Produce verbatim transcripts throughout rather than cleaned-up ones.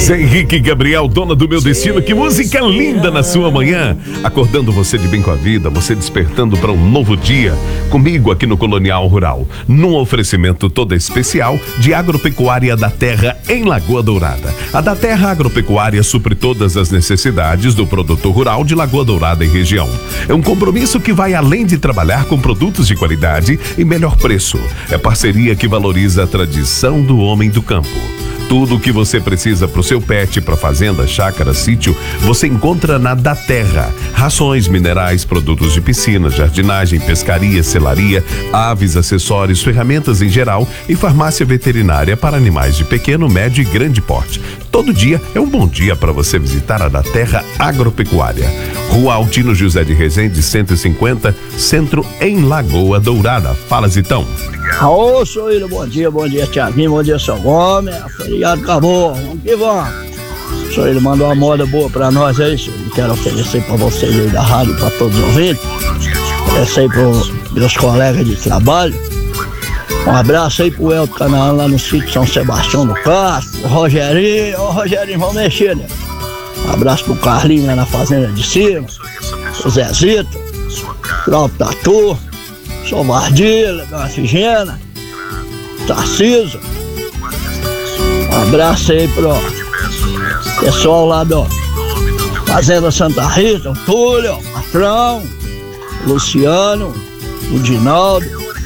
Zé Henrique e Gabriel, Dona do Meu Destino. Que música linda na sua manhã. Acordando você de bem com a vida, você despertando para um novo dia. Comigo aqui no Colonial Rural, num oferecimento todo especial de Agropecuária da Terra em Lagoa Dourada. A da Terra Agropecuária supre todas as necessidades do produtor rural de Lagoa Dourada e região. É um compromisso que vai além de trabalhar com produtos de qualidade e melhor preço. É parceria que valoriza a tradição do homem do campo. Tudo o que você precisa para o seu pet, para fazenda, chácara, sítio, você encontra na Da Terra. Rações, minerais, produtos de piscina, jardinagem, pescaria, selaria, aves, acessórios, ferramentas em geral e farmácia veterinária para animais de pequeno, médio e grande porte. Todo dia é um bom dia para você visitar a Da Terra Agropecuária. Rua Altino José de Rezende, cento e cinquenta, Centro, em Lagoa Dourada. Fala, Zitão. Ô, Soíra, bom dia, bom dia, Tiaguinho, bom dia, seu homem. A feriado acabou, vamos que vamos. Soíra mandou uma moda boa pra nós aí, Soíra. Quero oferecer pra vocês aí da rádio, pra todos os ouvintes. Oferecer aí pros meus colegas de trabalho. Um abraço aí pro Elton Canaã lá no sítio São Sebastião do Castro. O Rogerinho, ô Rogerinho, vamos mexer, né? Um abraço pro Carlinho lá na fazenda de cima. O Zezito, Cláudio Tatu. Sou Mardila, Dona Figena, Tarciso. Um abraço aí pro pessoal lá do Fazenda Santa Rita, o Túlio, o Patrão, o Luciano, o Dinaldo,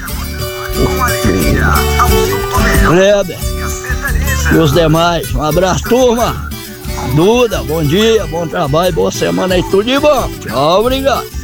o Kleber e os demais. Um abraço, turma. Duda, bom dia, bom trabalho, boa semana aí, tudo de bom. Tchau, obrigado.